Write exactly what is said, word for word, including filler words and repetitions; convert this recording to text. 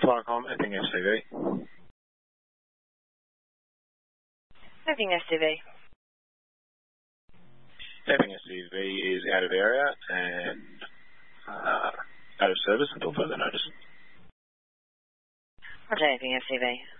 Viacom, Epping S C V. Epping S C V. Epping S C V is out of area and uh, out of service until further notice. Roger, Epping S C V.